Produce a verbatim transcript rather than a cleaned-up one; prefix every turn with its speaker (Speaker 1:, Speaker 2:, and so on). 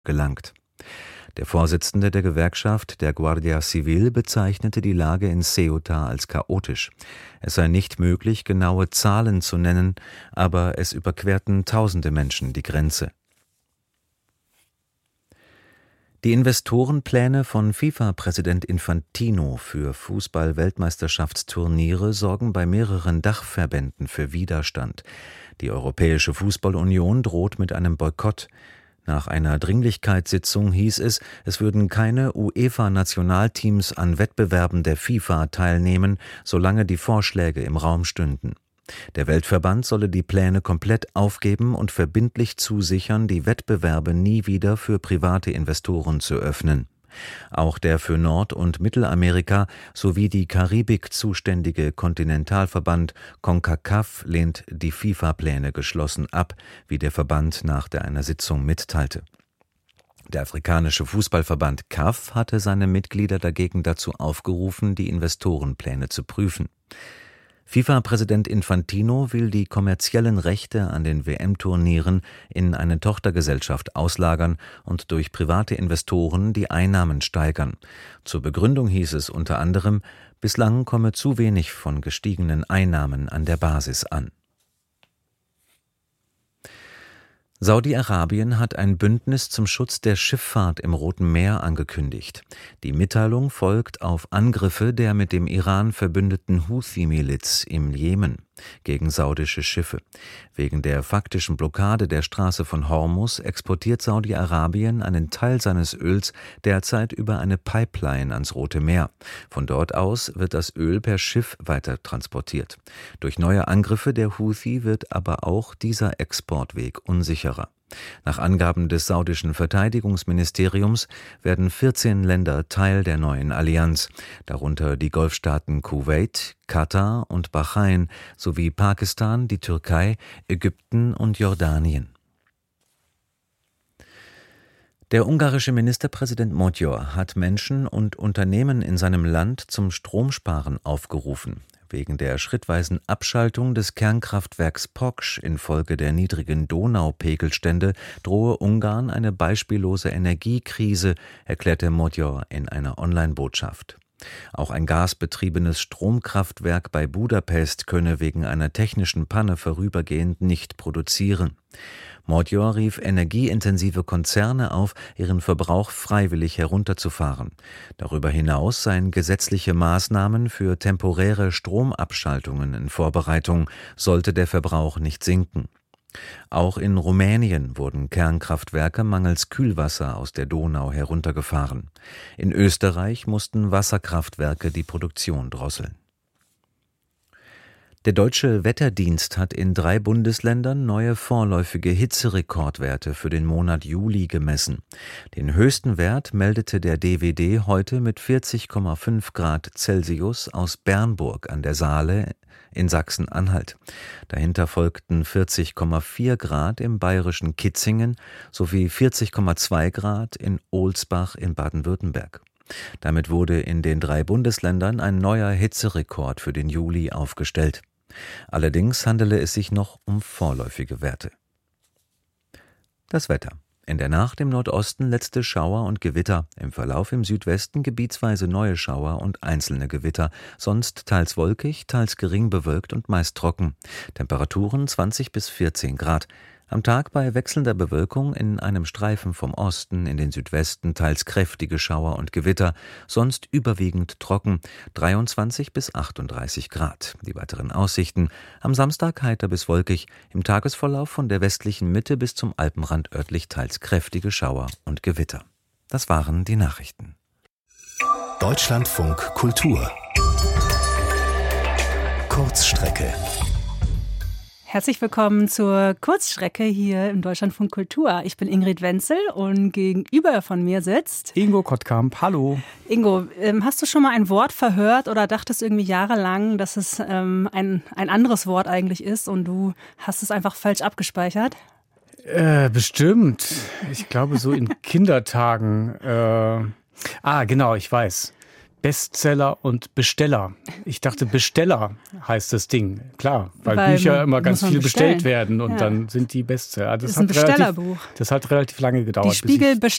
Speaker 1: gelangt. Der Vorsitzende der Gewerkschaft der Guardia Civil bezeichnete die Lage in Ceuta als chaotisch. Es sei nicht möglich, genaue Zahlen zu nennen, aber es überquerten tausende Menschen die Grenze. Die Investorenpläne von FIFA-Präsident Infantino für Fußball-Weltmeisterschaftsturniere sorgen bei mehreren Dachverbänden für Widerstand. Die Europäische Fußballunion droht mit einem Boykott. Nach einer Dringlichkeitssitzung hieß es, es würden keine UEFA-Nationalteams an Wettbewerben der FIFA teilnehmen, solange die Vorschläge im Raum stünden. Der Weltverband solle die Pläne komplett aufgeben und verbindlich zusichern, die Wettbewerbe nie wieder für private Investoren zu öffnen. Auch der für Nord- und Mittelamerika sowie die Karibik zuständige Kontinentalverband CONCACAF lehnt die FIFA-Pläne geschlossen ab, wie der Verband nach der einer Sitzung mitteilte. Der afrikanische Fußballverband C A F hatte seine Mitglieder dagegen dazu aufgerufen, die Investorenpläne zu prüfen. FIFA-Präsident Infantino will die kommerziellen Rechte an den W M-Turnieren in eine Tochtergesellschaft auslagern und durch private Investoren die Einnahmen steigern. Zur Begründung hieß es unter anderem, bislang komme zu wenig von gestiegenen Einnahmen an der Basis an. Saudi-Arabien hat ein Bündnis zum Schutz der Schifffahrt im Roten Meer angekündigt. Die Mitteilung folgt auf Angriffe der mit dem Iran verbündeten Houthi-Miliz im Jemen gegen saudische Schiffe. Wegen der faktischen Blockade der Straße von Hormuz exportiert Saudi-Arabien einen Teil seines Öls derzeit über eine Pipeline ans Rote Meer. Von dort aus wird das Öl per Schiff weiter transportiert. Durch neue Angriffe der Houthi wird aber auch dieser Exportweg unsicherer. Nach Angaben des saudischen Verteidigungsministeriums werden vierzehn Länder Teil der neuen Allianz, darunter die Golfstaaten Kuwait, Katar und Bahrain sowie Pakistan, die Türkei, Ägypten und Jordanien. Der ungarische Ministerpräsident Magyar hat Menschen und Unternehmen in seinem Land zum Stromsparen aufgerufen. Wegen der schrittweisen Abschaltung des Kernkraftwerks Poksch infolge der niedrigen Donaupegelstände drohe Ungarn eine beispiellose Energiekrise, erklärte Magyar in einer Online-Botschaft. Auch ein gasbetriebenes Stromkraftwerk bei Budapest könne wegen einer technischen Panne vorübergehend nicht produzieren. Magyar rief energieintensive Konzerne auf, ihren Verbrauch freiwillig herunterzufahren. Darüber hinaus seien gesetzliche Maßnahmen für temporäre Stromabschaltungen in Vorbereitung, sollte der Verbrauch nicht sinken. Auch in Rumänien wurden Kernkraftwerke mangels Kühlwasser aus der Donau heruntergefahren. In Österreich mussten Wasserkraftwerke die Produktion drosseln. Der Deutsche Wetterdienst hat in drei Bundesländern neue vorläufige Hitzerekordwerte für den Monat Juli gemessen. Den höchsten Wert meldete der D W D heute mit vierzig Komma fünf Grad Celsius aus Bernburg an der Saale in Sachsen-Anhalt. Dahinter folgten vierzig Komma vier Grad im bayerischen Kitzingen sowie vierzig Komma zwei Grad in Ohlsbach in Baden-Württemberg. Damit wurde in den drei Bundesländern ein neuer Hitzerekord für den Juli aufgestellt. Allerdings handele es sich noch um vorläufige Werte. Das Wetter. In der Nacht im Nordosten letzte Schauer und Gewitter, im Verlauf im Südwesten gebietsweise neue Schauer und einzelne Gewitter, sonst teils wolkig, teils gering bewölkt und meist trocken. Temperaturen zwanzig bis vierzehn Grad. Am Tag bei wechselnder Bewölkung in einem Streifen vom Osten in den Südwesten teils kräftige Schauer und Gewitter, sonst überwiegend trocken, dreiundzwanzig bis achtunddreißig Grad. Die weiteren Aussichten: am Samstag heiter bis wolkig, im Tagesverlauf von der westlichen Mitte bis zum Alpenrand örtlich teils kräftige Schauer und Gewitter. Das waren die Nachrichten.
Speaker 2: Deutschlandfunk Kultur Kurzstrecke.
Speaker 3: Herzlich willkommen zur Kurzstrecke hier im Deutschlandfunk Kultur. Ich bin Ingrid Wenzel und gegenüber von mir sitzt
Speaker 4: Ingo Kottkamp. Hallo.
Speaker 3: Ingo, ähm, hast du schon mal ein Wort verhört oder dachtest irgendwie jahrelang, dass es ähm, ein, ein anderes Wort eigentlich ist und du hast es einfach falsch abgespeichert?
Speaker 4: Äh, bestimmt. Ich glaube so in Kindertagen. Äh, ah, genau, ich weiß. Bestseller und Besteller. Ich dachte, Besteller heißt das Ding. Klar, weil,
Speaker 3: Weil
Speaker 4: Bücher immer ganz viel
Speaker 3: bestellen.
Speaker 4: bestellt werden und
Speaker 3: ja.
Speaker 4: dann sind die Bestseller. Das,
Speaker 3: das ist ein
Speaker 4: hat relativ,
Speaker 3: Bestellerbuch.
Speaker 4: das hat relativ lange gedauert.
Speaker 3: Die Spiegel
Speaker 4: bis ich